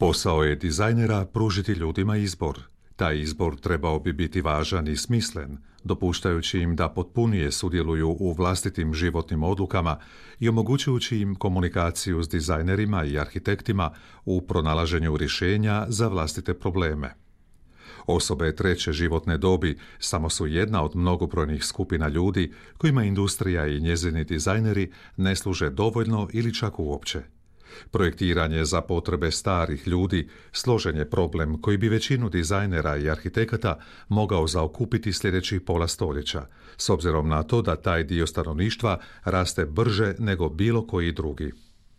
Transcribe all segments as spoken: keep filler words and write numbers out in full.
Posao je dizajnera pružiti ljudima izbor. Taj izbor trebao bi biti važan i smislen, dopuštajući im da potpunije sudjeluju u vlastitim životnim odlukama i omogućujući im komunikaciju s dizajnerima i arhitektima u pronalaženju rješenja za vlastite probleme. Osobe treće životne dobi samo su jedna od mnogobrojnih skupina ljudi kojima industrija i njezini dizajneri ne služe dovoljno ili čak uopće. Projektiranje za potrebe starih ljudi složen je problem koji bi većinu dizajnera i arhitekata mogao zaokupiti sljedećih pola stoljeća, s obzirom na to da taj dio stanovništva raste brže nego bilo koji drugi.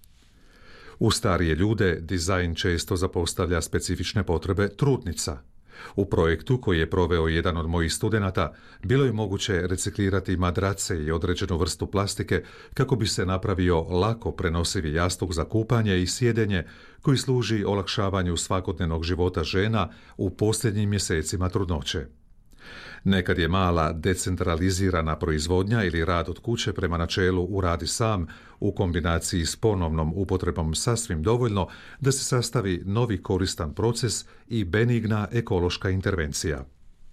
U starije ljude dizajn često zapostavlja specifične potrebe trudnica. U projektu koji je proveo jedan od mojih studenata bilo je moguće reciklirati madrace i određenu vrstu plastike kako bi se napravio lako prenosivi jastuk za kupanje i sjedenje koji služi olakšavanju svakodnevnog života žena u posljednjim mjesecima trudnoće. Nekad je mala decentralizirana proizvodnja ili rad od kuće prema načelu uradi sam u kombinaciji s ponovnom upotrebom sasvim dovoljno da se sastavi novi koristan proces i benigna ekološka intervencija.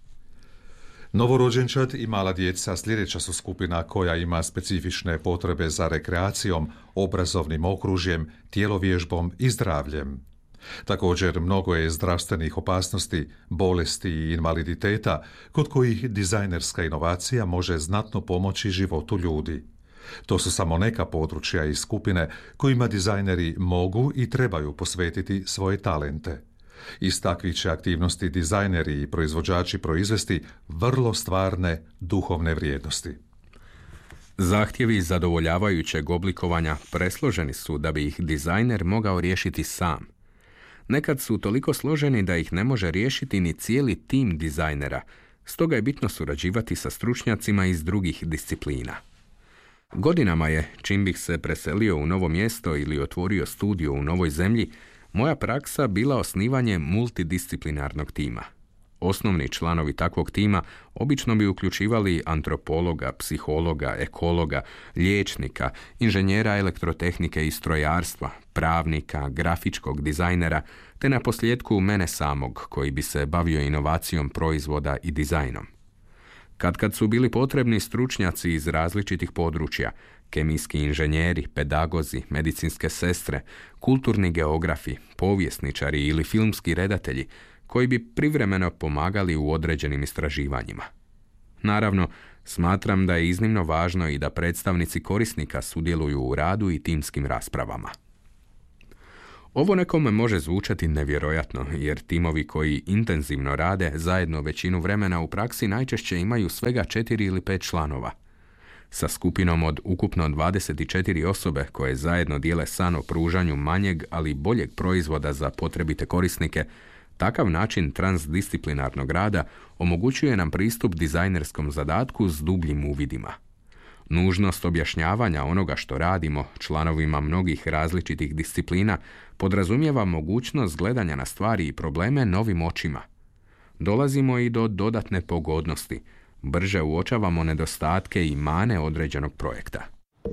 Novorođenčad i mala djeca sljedeća su skupina koja ima specifične potrebe za rekreacijom, obrazovnim okružjem, tjelovježbom i zdravljem. Također, mnogo je zdravstvenih opasnosti, bolesti i invaliditeta kod kojih dizajnerska inovacija može znatno pomoći životu ljudi. To su samo neka područja i skupine kojima dizajneri mogu i trebaju posvetiti svoje talente. Iz takvih će aktivnosti dizajneri i proizvođači proizvesti vrlo stvarne duhovne vrijednosti. Zahtjevi zadovoljavajućeg oblikovanja presloženi su da bi ih dizajner mogao riješiti sam. Nekad su toliko složeni da ih ne može riješiti ni cijeli tim dizajnera, stoga je bitno surađivati sa stručnjacima iz drugih disciplina. Godinama je, čim bih se preselio u novo mjesto ili otvorio studio u novoj zemlji, moja praksa bila osnivanje multidisciplinarnog tima. Osnovni članovi takvog tima obično bi uključivali antropologa, psihologa, ekologa, liječnika, inženjera elektrotehnike i strojarstva, pravnika, grafičkog dizajnera, te na posljedku mene samog koji bi se bavio inovacijom proizvoda i dizajnom. Kad kad su bili potrebni stručnjaci iz različitih područja, kemijski inženjeri, pedagozi, medicinske sestre, kulturni geografi, povjesničari ili filmski redatelji, koji bi privremeno pomagali u određenim istraživanjima. Naravno, smatram da je iznimno važno i da predstavnici korisnika sudjeluju u radu i timskim raspravama. Ovo nekome može zvučati nevjerojatno, jer timovi koji intenzivno rade zajedno većinu vremena u praksi najčešće imaju svega četiri ili pet članova. Sa skupinom od ukupno dvadeset četiri osobe koje zajedno dijele san o pružanju manjeg, ali boljeg proizvoda za potrebite korisnike, takav način transdisciplinarnog rada omogućuje nam pristup dizajnerskom zadatku s dubljim uvidima. Nužnost objašnjavanja onoga što radimo članovima mnogih različitih disciplina podrazumijeva mogućnost gledanja na stvari i probleme novim očima. Dolazimo i do dodatne pogodnosti. Brže uočavamo nedostatke i mane određenog projekta.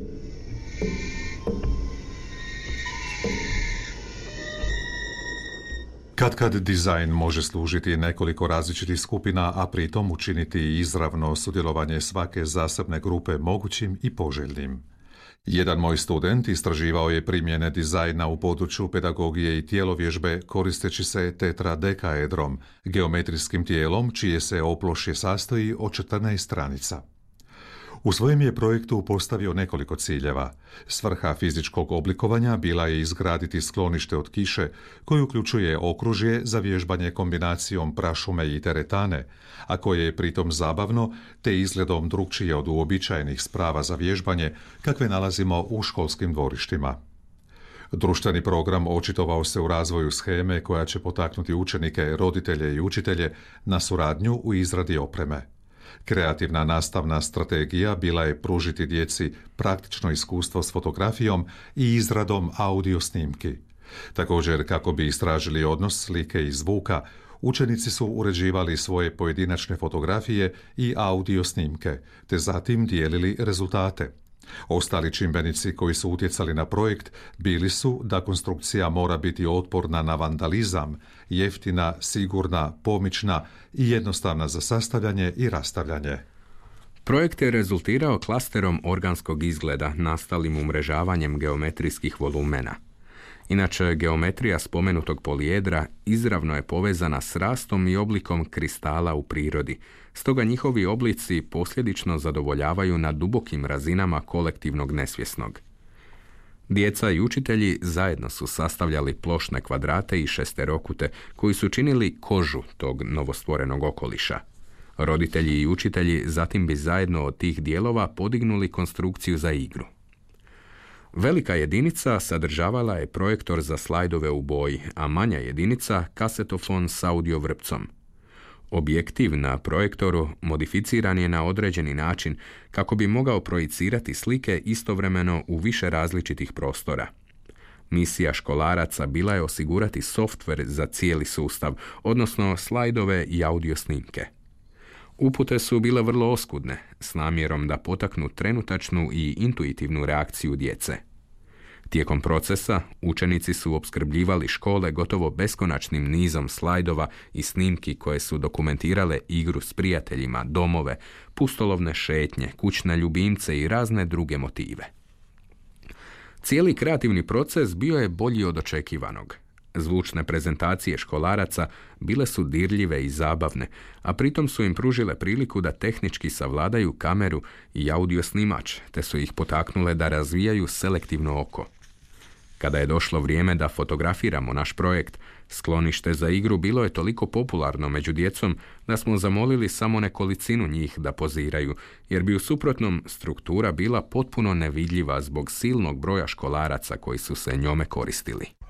Katkad dizajn može služiti nekoliko različitih skupina, a pritom učiniti izravno sudjelovanje svake zasebne grupe mogućim i poželjnim. Jedan moj student istraživao je primjene dizajna u području pedagogije i tjelovježbe koristeći se tetradekaedrom, geometrijskim tijelom čije se oplošje sastoji od četrnaest stranica. U svojem je projektu postavio nekoliko ciljeva. Svrha fizičkog oblikovanja bila je izgraditi sklonište od kiše koje uključuje okružje za vježbanje kombinacijom prašume i teretane, a koje je pritom zabavno te izgledom drukčije od uobičajenih sprava za vježbanje kakve nalazimo u školskim dvorištima. Društveni program očitovao se u razvoju sheme koja će potaknuti učenike, roditelje i učitelje na suradnju u izradi opreme. Kreativna nastavna strategija bila je pružiti djeci praktično iskustvo s fotografijom i izradom audio snimki. Također, kako bi istražili odnos slike i zvuka, učenici su uređivali svoje pojedinačne fotografije i audio snimke, te zatim dijelili rezultate. Ostali čimbenici koji su utjecali na projekt bili su da konstrukcija mora biti otporna na vandalizam, jeftina, sigurna, pomična i jednostavna za sastavljanje i rastavljanje. Projekt je rezultirao klasterom organskog izgleda nastalim umrežavanjem geometrijskih volumena. Inače, geometrija spomenutog polijedra izravno je povezana s rastom i oblikom kristala u prirodi, stoga njihovi oblici posljedično zadovoljavaju na dubokim razinama kolektivnog nesvjesnog. Djeca i učitelji zajedno su sastavljali plošne kvadrate i šesterokute koji su činili kožu tog novostvorenog okoliša. Roditelji i učitelji zatim bi zajedno od tih dijelova podignuli konstrukciju za igru. Velika jedinica sadržavala je projektor za slajdove u boji, a manja jedinica kasetofon s audio vrpcom. Objektiv na projektoru modificiran je na određeni način kako bi mogao projicirati slike istovremeno u više različitih prostora. Misija školaraca bila je osigurati softver za cijeli sustav, odnosno slajdove i audio snimke. Upute su bile vrlo oskudne, s namjerom da potaknu trenutačnu i intuitivnu reakciju djece. Tijekom procesa učenici su opskrbljivali škole gotovo beskonačnim nizom slajdova i snimki koje su dokumentirale igru s prijateljima, domove, pustolovne šetnje, kućne ljubimce i razne druge motive. Cijeli kreativni proces bio je bolji od očekivanog. Zvučne prezentacije školaraca bile su dirljive i zabavne, a pritom su im pružile priliku da tehnički savladaju kameru i audio snimač, te su ih potaknule da razvijaju selektivno oko. Kada je došlo vrijeme da fotografiramo naš projekt, sklonište za igru bilo je toliko popularno među djecom da smo zamolili samo nekolicinu njih da poziraju, jer bi u suprotnom struktura bila potpuno nevidljiva zbog silnog broja školaraca koji su se njome koristili.